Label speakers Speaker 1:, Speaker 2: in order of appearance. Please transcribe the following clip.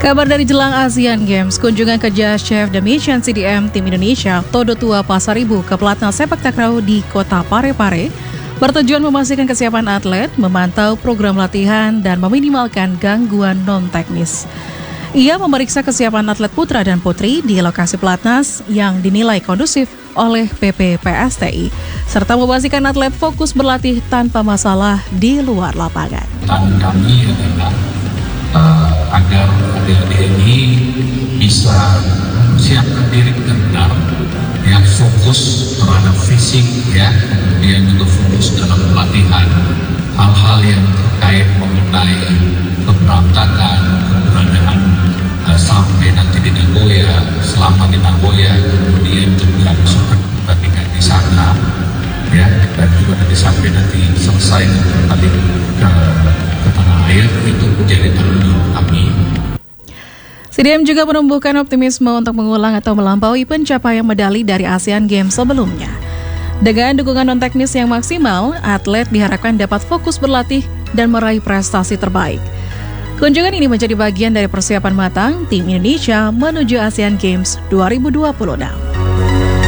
Speaker 1: Kabar dari jelang ASEAN Games, kunjungan kerja Chef The Mission CDM Tim Indonesia Todo Tua Pasaribu ke Pelatnas Sepak Takraw di Kota Parepare bertujuan memastikan kesiapan atlet, memantau program latihan, dan meminimalkan gangguan non-teknis. Ia memeriksa kesiapan atlet putra dan putri di lokasi Pelatnas yang dinilai kondusif oleh PPPSTI, serta memastikan atlet fokus berlatih tanpa masalah di luar lapangan.
Speaker 2: Kami adalah agar adik-adik ini bisa siapkan diri benar-benar, yang fokus terhadap fisik, ya, kemudian juga fokus dalam pelatihan, hal-hal yang terkait mengenai keberangkatan, keberadaan sampai nanti di Nagoya, selama di Nagoya, kemudian juga super pertandingan di sana, ya, dan juga nanti sampai nanti selesai kembali ke tanah air, itu menjadi tanggung jawab kami.
Speaker 1: CDM juga menumbuhkan optimisme untuk mengulang atau melampaui pencapaian medali dari ASEAN Games sebelumnya. Dengan dukungan non-teknis yang maksimal, atlet diharapkan dapat fokus berlatih dan meraih prestasi terbaik. Kunjungan ini menjadi bagian dari persiapan matang tim Indonesia menuju ASEAN Games 2026.